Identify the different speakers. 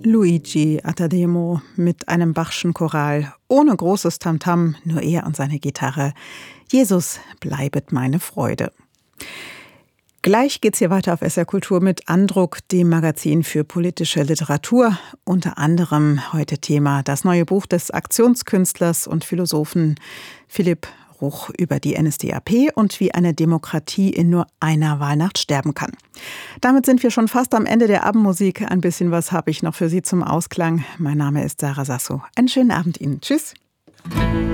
Speaker 1: Luigi Attademo mit einem Bachschen Choral, ohne großes Tamtam, nur er und seine Gitarre. Jesus, bleibet meine Freude. Gleich geht's hier weiter auf SR Kultur mit Andruck, dem Magazin für politische Literatur. Unter anderem heute Thema das neue Buch des Aktionskünstlers und Philosophen Philipp Ruch über die NSDAP und wie eine Demokratie in nur einer Wahlnacht sterben kann. Damit sind wir schon fast am Ende der Abendmusik. Ein bisschen was habe ich noch für Sie zum Ausklang. Mein Name ist Sarah Sasso. Einen schönen Abend Ihnen. Tschüss.